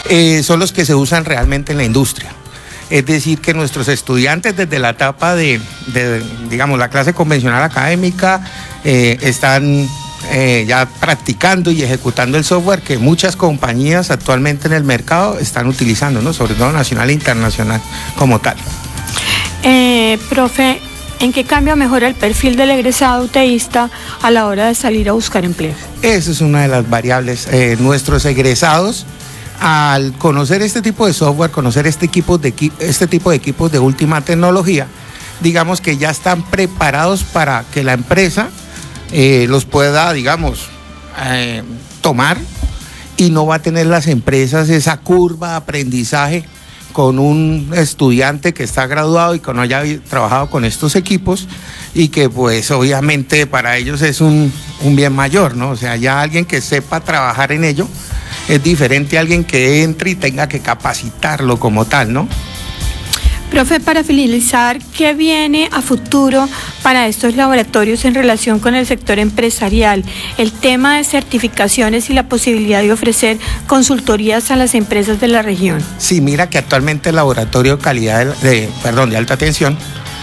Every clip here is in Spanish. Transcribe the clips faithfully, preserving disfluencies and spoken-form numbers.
eh, son los que se usan realmente en la industria. Es decir, que nuestros estudiantes desde la etapa de, de digamos, la clase convencional académica eh, están eh, ya practicando y ejecutando el software que muchas compañías actualmente en el mercado están utilizando, ¿no? Sobre todo nacional e internacional como tal. Eh, profe, ¿en qué cambia mejora el perfil del egresado UTEísta a la hora de salir a buscar empleo? Esa es una de las variables. Eh, nuestros egresados, al conocer este tipo de software, conocer este, equipo de, este tipo de equipos de última tecnología, digamos que ya están preparados para que la empresa eh, los pueda, digamos, eh, tomar, y no va a tener las empresas esa curva de aprendizaje con un estudiante que está graduado y que no haya trabajado con estos equipos, y que pues obviamente para ellos es un, un bien mayor, ¿no? O sea, ya alguien que sepa trabajar en ello es diferente a alguien que entre y tenga que capacitarlo como tal, ¿no? Profe, para finalizar, ¿qué viene a futuro para estos laboratorios en relación con el sector empresarial? El tema de certificaciones y la posibilidad de ofrecer consultorías a las empresas de la región. Sí, mira que actualmente el laboratorio de calidad de, de, perdón, de alta tensión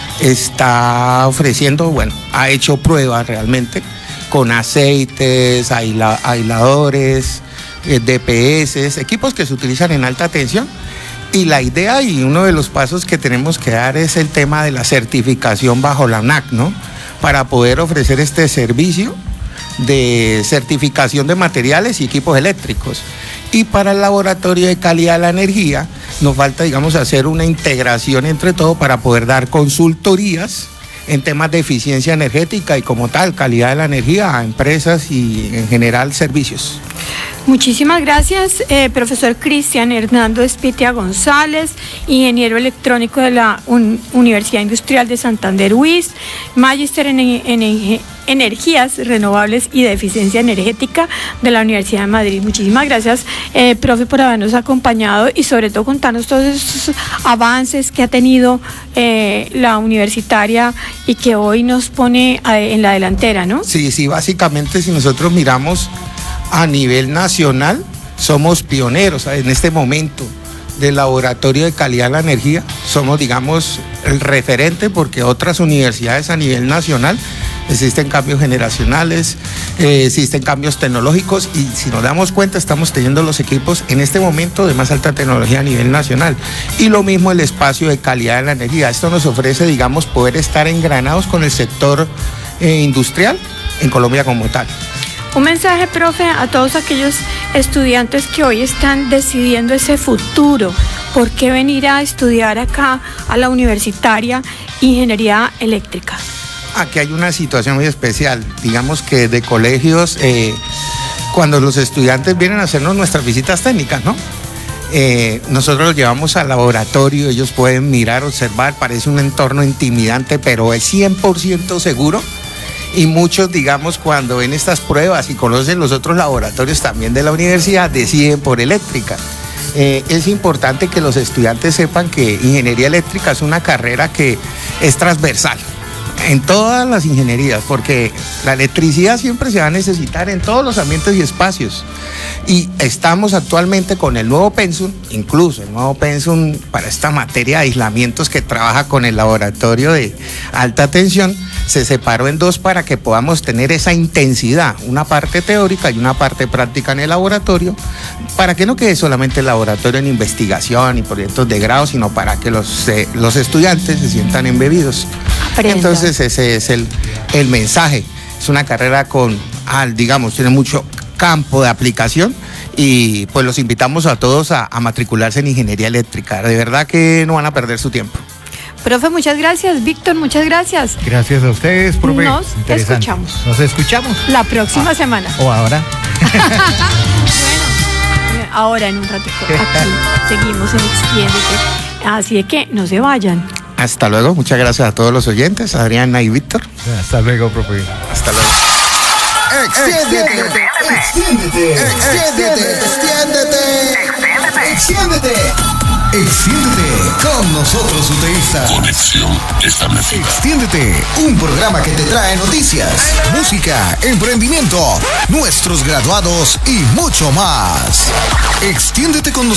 está ofreciendo, bueno, ha hecho pruebas realmente con aceites, aisla, aisladores, D P S, equipos que se utilizan en alta tensión, y la idea y uno de los pasos que tenemos que dar es el tema de la certificación bajo la A N A C, ¿no? Para poder ofrecer este servicio de certificación de materiales y equipos eléctricos. Y para el laboratorio de calidad de la energía nos falta, digamos, hacer una integración entre todo para poder dar consultorías en temas de eficiencia energética y como tal, calidad de la energía a empresas y en general servicios. Muchísimas gracias, eh, profesor Cristian Hernando Espitia González, ingeniero electrónico de la Un- Universidad Industrial de Santander U I S, magíster en, en, en energías renovables y de eficiencia energética de la Universidad de Madrid. Muchísimas gracias, eh, profe, por habernos acompañado y sobre todo contarnos todos esos avances que ha tenido eh, la universitaria y que hoy nos pone a, en la delantera, ¿no? Sí, sí, básicamente si nosotros miramos a nivel nacional, somos pioneros en este momento del laboratorio de calidad de la energía. Somos, digamos, el referente, porque otras universidades a nivel nacional existen cambios generacionales, eh, existen cambios tecnológicos, y si nos damos cuenta estamos teniendo los equipos en este momento de más alta tecnología a nivel nacional. Y lo mismo el espacio de calidad de la energía. Esto nos ofrece, digamos, poder estar engranados con el sector eh, industrial en Colombia como tal. Un mensaje, profe, a todos aquellos estudiantes que hoy están decidiendo ese futuro. ¿Por qué venir a estudiar acá a la universitaria ingeniería eléctrica? Aquí hay una situación muy especial, digamos que de colegios, eh, cuando los estudiantes vienen a hacernos nuestras visitas técnicas, ¿no? Eh, nosotros los llevamos al laboratorio, ellos pueden mirar, observar, parece un entorno intimidante, pero es cien por ciento seguro. Y muchos, digamos, cuando ven estas pruebas y conocen los otros laboratorios también de la universidad, deciden por eléctrica. Eh, es importante que los estudiantes sepan que ingeniería eléctrica es una carrera que es transversal en todas las ingenierías, porque la electricidad siempre se va a necesitar en todos los ambientes y espacios. Y estamos actualmente con el nuevo pensum, incluso el nuevo pensum para esta materia de aislamientos que trabaja con el laboratorio de alta tensión, se separó en dos para que podamos tener esa intensidad, una parte teórica y una parte práctica en el laboratorio, para que no quede solamente el laboratorio en investigación y proyectos de grado, sino para que los, eh, los estudiantes se sientan embebidos. Aprenda. Entonces ese es el, el mensaje. Es una carrera con, digamos, tiene mucho campo de aplicación, y pues los invitamos a todos a, a matricularse en ingeniería eléctrica. De verdad que no van a perder su tiempo. Profe, muchas gracias. Víctor, muchas gracias. Gracias a ustedes, profe. Nos escuchamos. Nos escuchamos. La próxima ah, semana. O ahora. Bueno, ahora en un ratito. Aquí seguimos en Extiéndete. Así de que no se vayan. Hasta luego. Muchas gracias a todos los oyentes, Adriana y Víctor. Hasta luego, profe. Hasta luego. Extiéndete, extiéndete, extiéndete, extiéndete, extiéndete. Extiéndete con nosotros, UTEísta. Conexión establecida. Extiéndete, un programa que te trae noticias, música, emprendimiento, nuestros graduados y mucho más. Extiéndete con nosotros.